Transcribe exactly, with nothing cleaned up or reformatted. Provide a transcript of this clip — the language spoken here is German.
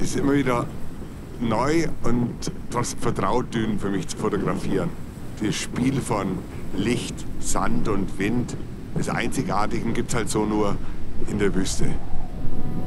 Es ist immer wieder neu und trotzdem vertraut Dünen für mich zu fotografieren. Das Spiel von Licht, Sand und Wind, das Einzigartige gibt es halt so nur in der Wüste.